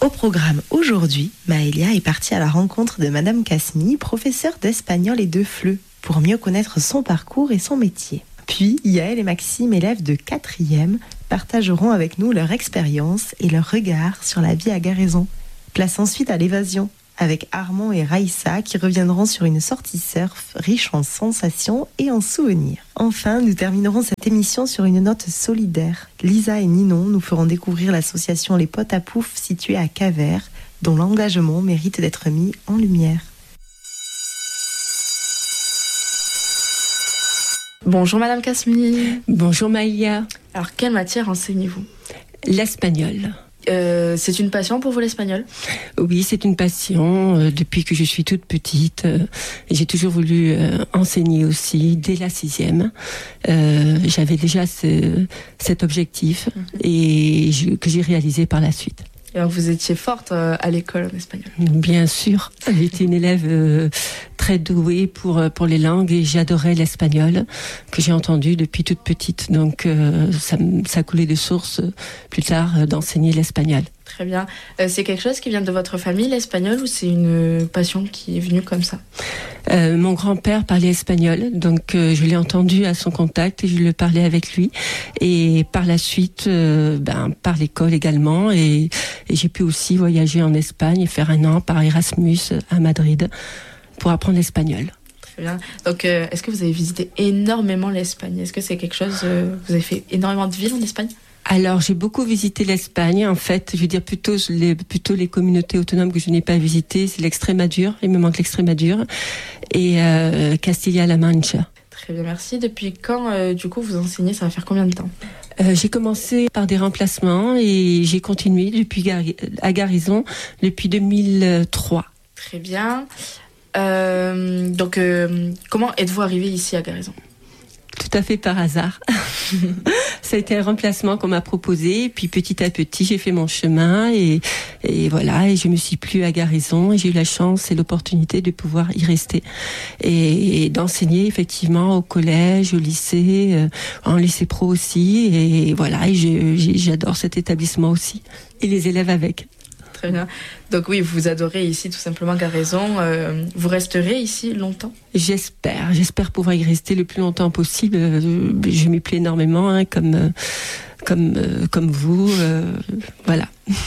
Au programme aujourd'hui, Maëlia est partie à la rencontre de Madame Kasmi, professeure d'espagnol et de FLE, pour mieux connaître son parcours et son métier. Puis, Yael et Maxime, élèves de 4e, partageront avec nous leur expérience et leur regard sur la vie à Garaison. Place ensuite à l'évasion, avec Armand et Raïssa qui reviendront sur une sortie surf riche en sensations et en souvenirs. Enfin, nous terminerons cette émission sur une note solidaire. Lisa et Ninon nous feront découvrir l'association Les Potes à Pouf située à Cavers, dont l'engagement mérite d'être mis en lumière. Bonjour Madame Kasmi. Bonjour Maïlia. Alors, quelle matière enseignez-vous ? L'espagnol. C'est une passion pour vous l'espagnol ? Oui, c'est une passion. Depuis que je suis toute petite, j'ai toujours voulu enseigner aussi dès la 6e. J'avais déjà cet objectif et que j'ai réalisé par la suite. Et alors, vous étiez forte à l'école en espagnol ? Bien sûr, j'étais une élève très douée pour les langues et j'adorais l'espagnol que j'ai entendu depuis toute petite. Donc ça coulait de source plus tard d'enseigner l'espagnol. Très bien. C'est quelque chose qui vient de votre famille, l'espagnol, ou c'est une passion qui est venue comme ça ? Mon grand-père parlait espagnol, donc je l'ai entendu à son contact et je le parlais avec lui. Et par la suite, par l'école également. Et j'ai pu aussi voyager en Espagne et faire 1 an par Erasmus à Madrid pour apprendre l'espagnol. Très bien. Donc, est-ce que vous avez visité énormément l'Espagne ? Est-ce que c'est quelque chose... vous avez fait énormément de villes en Espagne ? Alors, j'ai beaucoup visité l'Espagne. En fait, je veux dire plutôt les communautés autonomes que je n'ai pas visitées. C'est l'Extrémadure. Il me manque l'Extrémadure. Et Castilla-La Mancha. Très bien, merci. Depuis quand, du coup, vous enseignez ? Ça va faire combien de temps ? J'ai commencé par des remplacements et j'ai continué à Garaison depuis 2003. Très bien. Donc, comment êtes-vous arrivé ici à Garaison ? Tout à fait par hasard. Ça a été un remplacement qu'on m'a proposé. Et puis petit à petit, j'ai fait mon chemin et voilà. Et je me suis plu à Garaison et j'ai eu la chance et l'opportunité de pouvoir y rester et d'enseigner effectivement au collège, au lycée, en lycée pro aussi. Et voilà. Et j'adore cet établissement aussi et les élèves avec. Très bien. Donc oui, vous adorez ici tout simplement Garaison. Vous resterez ici longtemps ? J'espère pouvoir y rester le plus longtemps possible. Je m'y plais énormément, comme vous. Voilà.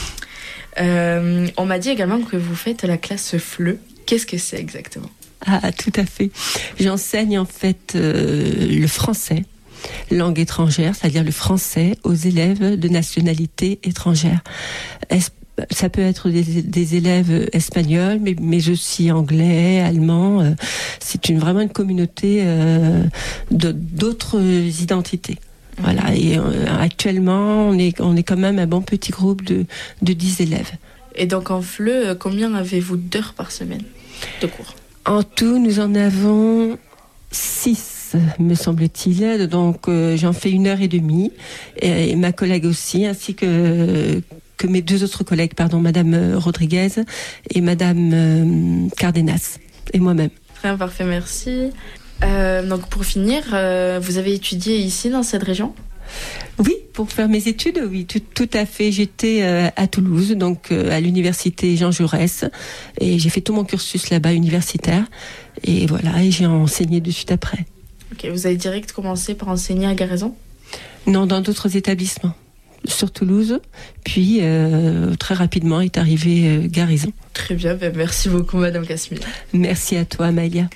On m'a dit également que vous faites la classe FLE. Qu'est-ce que c'est exactement ? Ah, tout à fait. J'enseigne en fait le français, langue étrangère, c'est-à-dire le français aux élèves de nationalité étrangère. Ça peut être des élèves espagnols, mais aussi anglais, allemands. C'est vraiment une communauté d'autres identités. Voilà. Et actuellement, on est quand même un bon petit groupe de 10 élèves. Et donc en FLE, combien avez-vous d'heures par semaine de cours ? En tout, nous en avons 6, me semble-t-il. Donc j'en fais 1h30. Et ma collègue aussi, ainsi que mes 2 autres collègues, Madame Rodriguez et Madame Cardenas, et moi-même. Très bien, parfait, merci. Donc pour finir, vous avez étudié ici, dans cette région ? Oui, pour faire mes études, oui, tout à fait. J'étais à Toulouse, donc à l'université Jean Jaurès, et j'ai fait tout mon cursus là-bas universitaire, et voilà, et j'ai enseigné de suite après. Ok, vous avez direct commencé par enseigner à Garaison ? Non, dans d'autres établissements. Sur Toulouse, puis très rapidement est arrivé Garaison. Très bien, merci beaucoup Madame Kasmi. Merci à toi Maëlia.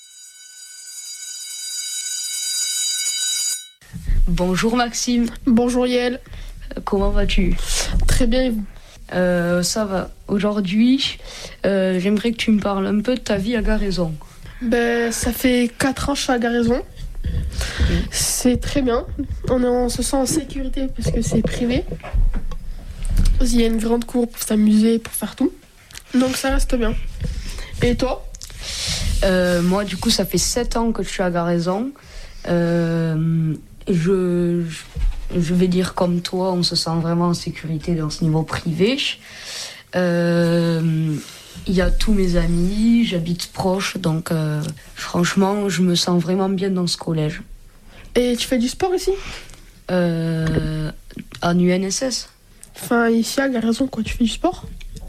Bonjour Maxime. Bonjour Yael. Comment vas-tu ? Très bien et vous ? Ça va. Aujourd'hui, j'aimerais que tu me parles un peu de ta vie à Garaison. Ça fait 4 ans que je suis à Garaison. C'est très bien. On se sent en sécurité parce que c'est privé. Il y a une grande cour pour s'amuser, pour faire tout. Donc ça reste bien. Et toi ? Moi, du coup, ça fait 7 ans que je suis à Garaison. Je vais dire comme toi, on se sent vraiment en sécurité dans ce niveau privé. Il y a tous mes amis, j'habite proche, donc franchement, je me sens vraiment bien dans ce collège. Et tu fais du sport ici ? En UNSS. Enfin, ici à Garaison, quoi, tu fais du sport ?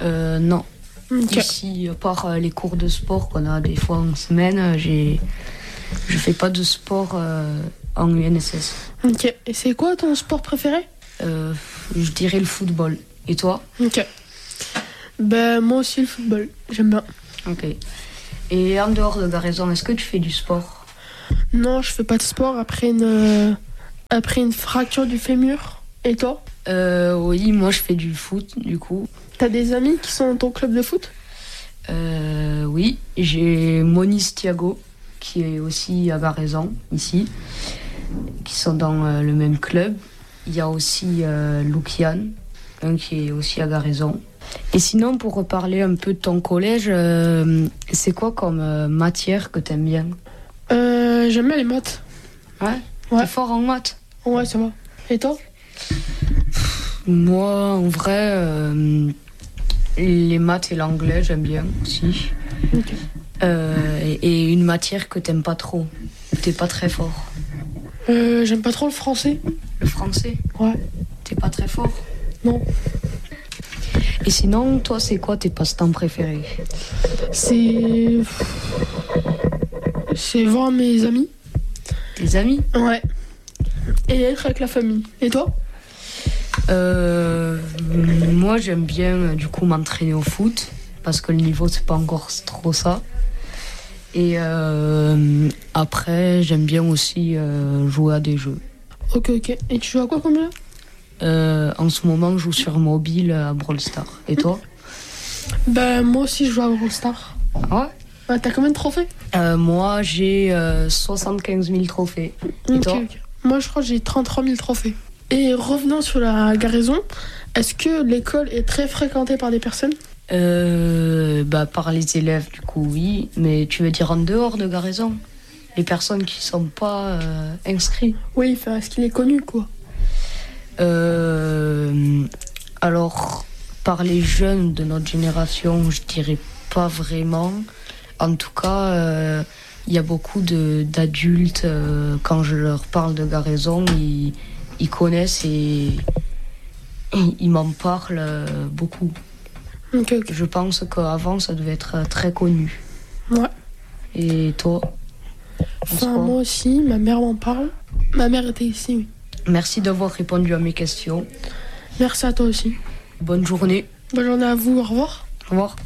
Non. Ok. Ici, à part les cours de sport qu'on a des fois en semaine, je fais pas de sport en UNSS. Ok. Et c'est quoi ton sport préféré? Je dirais le football. Et toi? Ok. Ben, moi aussi, le football. J'aime bien. Ok. Et en dehors de Garaison, est-ce que tu fais du sport? Non, je fais pas de sport après une fracture du fémur. Et toi? Oui, moi je fais du foot, du coup. T'as des amis qui sont dans ton club de foot? Oui, j'ai Monis Thiago, qui est aussi à Garaison, ici, qui sont dans le même club. Il y a aussi Lukian, qui est aussi à Garaison. Et sinon, pour reparler un peu de ton collège, c'est quoi comme matière que t'aimes bien? J'aime bien les maths. Ouais. Ouais. T'es fort en maths? Ouais, ça va. Et toi? Moi, en vrai, les maths et l'anglais, j'aime bien aussi. Ok. Et une matière que t'aimes pas trop, où t'es pas très fort. J'aime pas trop le français. Le français, Ouais. t'es pas très fort. Non. Et sinon, toi, c'est quoi tes passe-temps préférés? C'est voir mes amis. Tes amis? Ouais. Et être avec la famille. Et toi? Moi, j'aime bien du coup m'entraîner au foot parce que le niveau c'est pas encore trop ça. Et après, j'aime bien aussi jouer à des jeux. Ok. Et tu joues à quoi comme jeu? En ce moment, je joue sur mobile à Brawl Stars. Et toi? Ben, moi aussi, je joue à Brawl Stars. Ouais. Ouais, t'as combien de trophées? Moi, j'ai 75 000 trophées. Et toi? Ok. Moi, je crois que j'ai 33 000 trophées. Et revenant sur la Garaison, est-ce que l'école est très fréquentée par des personnes? Par les élèves, du coup, oui. Mais tu veux dire en dehors de Garaison? Les personnes qui sont pas inscrites? Oui, enfin, est-ce qu'il est connu, quoi? Alors, par les jeunes de notre génération, je dirais pas vraiment. En tout cas, il y a beaucoup d'adultes, quand je leur parle de Garaison, ils connaissent et ils m'en parlent beaucoup. Ok. Je pense qu'avant, ça devait être très connu. Ouais. Et toi? Enfin, moi aussi, ma mère m'en parle. Ma mère était ici, oui. Merci d'avoir répondu à mes questions. Merci à toi aussi. Bonne journée. Bonne journée à vous, au revoir. Au revoir.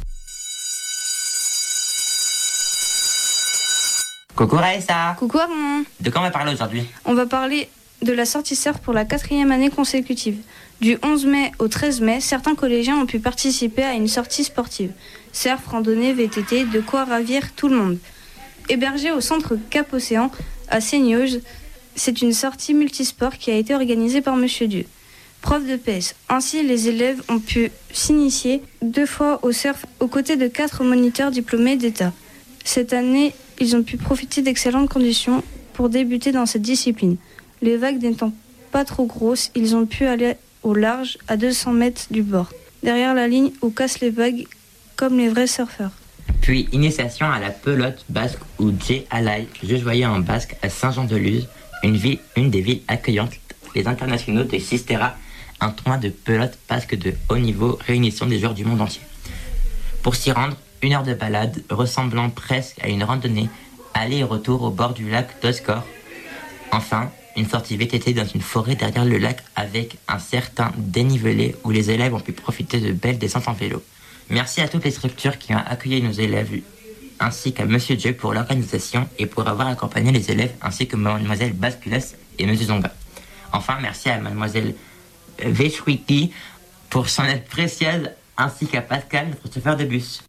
Coucou Raissa. Coucou Armand. De quoi on va parler aujourd'hui? On va parler de la sortie surf pour la 4e année consécutive. Du 11 mai au 13 mai, certains collégiens ont pu participer à une sortie sportive. Surf, randonnée, VTT, de quoi ravir tout le monde. Hébergé au centre Cap-Océan à Seignoz, c'est une sortie multisport qui a été organisée par Monsieur Dieu. Prof de PS. Ainsi, les élèves ont pu s'initier 2 fois au surf aux côtés de 4 moniteurs diplômés d'État. Cette année, ils ont pu profiter d'excellentes conditions pour débuter dans cette discipline. Les vagues n'étant pas trop grosses, ils ont pu aller au large à 200 mètres du bord, derrière la ligne où cassent les vagues comme les vrais surfeurs. Puis initiation à la pelote basque ou Dje Alai, jeu joyeux en basque à Saint-Jean-de-Luz, une des villes accueillantes, les internationaux de Sistera, un tournoi de pelote basque de haut niveau réunissant des joueurs du monde entier. Pour s'y rendre, 1 heure de balade ressemblant presque à une randonnée, aller et retour au bord du lac d'Oscor. Enfin, une sortie VTT dans une forêt derrière le lac avec un certain dénivelé où les élèves ont pu profiter de belles descentes en vélo. Merci à toutes les structures qui ont accueilli nos élèves, ainsi qu'à Monsieur Dieu pour l'organisation et pour avoir accompagné les élèves, ainsi que Mademoiselle Basculas et Monsieur Zonga. Enfin, merci à Mademoiselle Vechwiki pour son aide précieuse, ainsi qu'à Pascal, notre chauffeur de bus.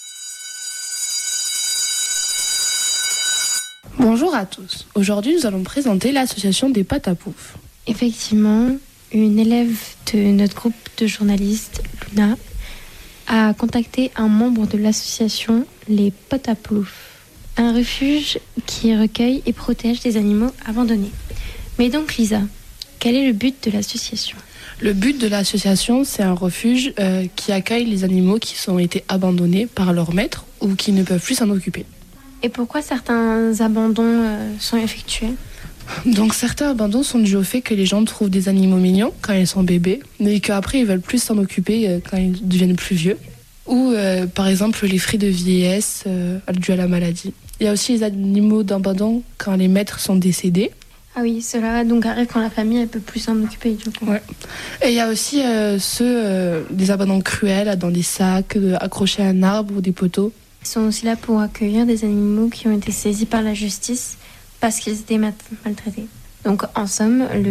Bonjour à tous. Aujourd'hui, nous allons présenter l'association des Pâtes à Pouf. Effectivement, une élève de notre groupe de journalistes, Luna, a contacté un membre de l'association Les Pâtes à Pouf, un refuge qui recueille et protège des animaux abandonnés. Mais donc Lisa, quel est le but de l'association ? Le but de l'association, c'est un refuge qui accueille les animaux qui ont été abandonnés par leur maître ou qui ne peuvent plus s'en occuper. Et pourquoi certains abandons sont effectués ? Donc certains abandons sont dus au fait que les gens trouvent des animaux mignons quand ils sont bébés, mais qu'après ils veulent plus s'en occuper quand ils deviennent plus vieux. Ou par exemple les frais de vieillesse dus à la maladie. Il y a aussi les animaux d'abandon quand les maîtres sont décédés. Ah oui, cela donc arrive quand la famille elle peut plus s'en occuper du coup. Ouais. Et il y a aussi des abandons cruels dans des sacs accrochés à un arbre ou des poteaux. Ils sont aussi là pour accueillir des animaux qui ont été saisis par la justice parce qu'ils étaient maltraités. Donc en somme, le